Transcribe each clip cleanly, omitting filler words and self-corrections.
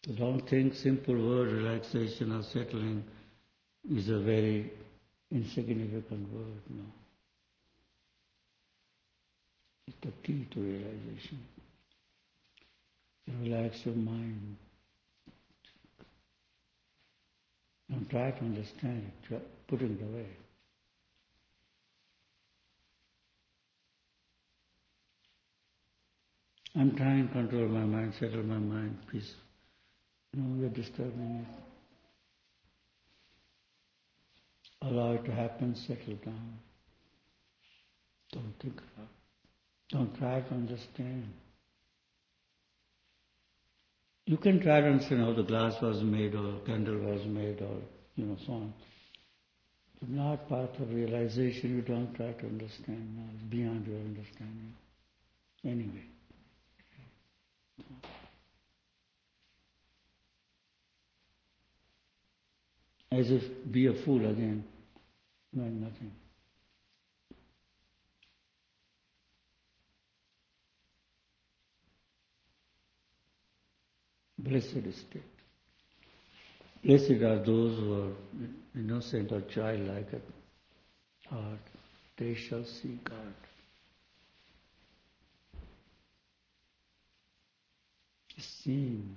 So don't think simple word relaxation or settling is a very insignificant word, no. It's the key to realization. To relax your mind. Don't try to understand it, put it away. I'm trying to control my mind, settle my mind, peace. No, you're disturbing it. Allow it to happen, settle down. Don't think about it. Don't try to understand. You can try to understand how the glass was made or candle was made or, so on. But not part of realization, you don't try to understand now. It's beyond your understanding. Anyway. As if be a fool again, knowing nothing. Blessed state. Blessed are those who are innocent or childlike at heart. They shall see God. Seeing.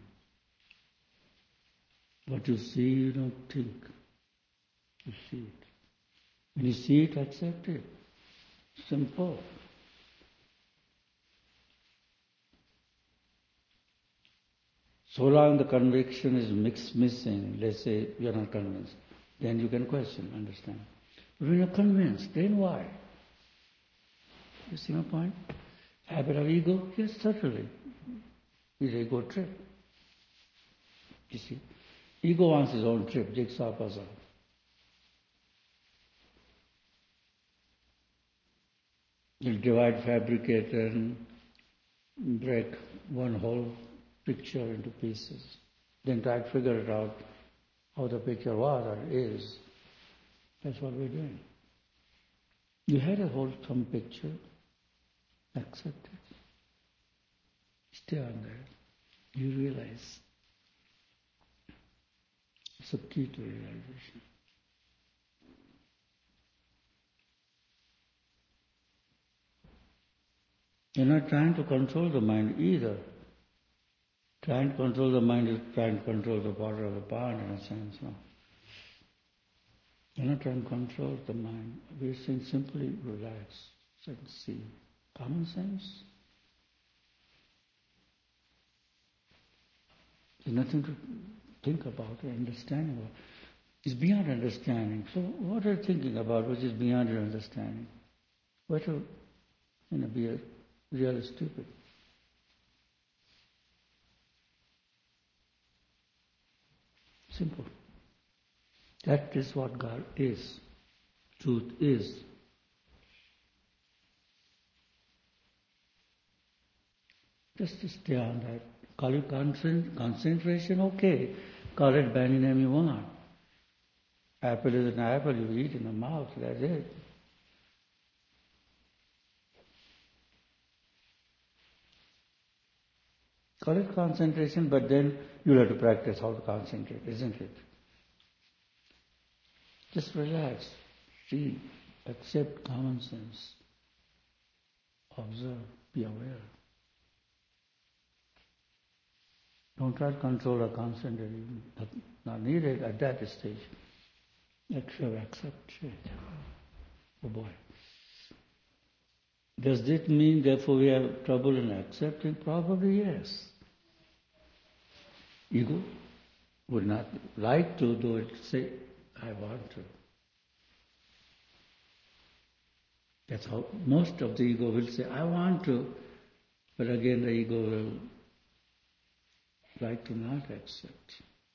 What you see, you don't think. You see it. When you see it, accept it. Simple. So long the conviction is missing, let's say you're not convinced, then you can question, understand. But when you're convinced, then why? You see my point? Habit of ego? Yes, certainly. It's ego trip. You see? Ego wants his own trip, jigsaw puzzle. He'll divide, fabricate and break one whole picture into pieces. Then try to figure it out how the picture was or is. That's what we're doing. You had a wholesome picture, accept it. Stay on there. You realize. It's a key to realization. You're not trying to control the mind either. Trying to control the mind is trying to control the water of the pond in a sense. No? You're not trying to control the mind. We're saying simply relax and see. Common sense. There's nothing to think about or understand about. It's beyond understanding. So what are you thinking about which is beyond your understanding? What to be really stupid. Simple. That is what God is. Truth is. Just to stay on that. Call it concentration, okay. Call it by any name you want. Apple is an apple, you eat in the mouth, that's it. Call it concentration, but then you'll have to practice how to concentrate, isn't it? Just relax, see, accept common sense, observe, be aware. Don't try to control or concentrate, not needed at that stage. Accept it. Oh boy. Does this mean therefore we have trouble in accepting? Probably yes. Ego would not like to do it, say, I want to. That's how most of the ego will say, I want to, but again the ego will like to not accept.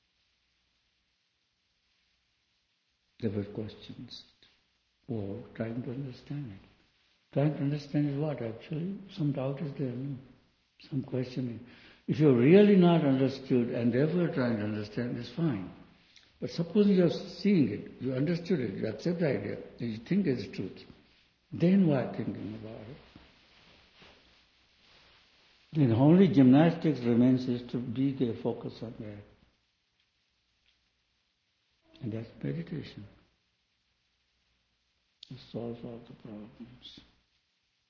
There were questions, or trying to understand it. Trying to understand is what actually? Some doubt is there, no? Some questioning. If you're really not understood and therefore trying to understand, it's fine. But suppose you're seeing it, you understood it, you accept the idea, you think it's truth. Then why thinking about it? Then only gymnastics remains is to be there, focus on that. And that's meditation. It solves all the problems.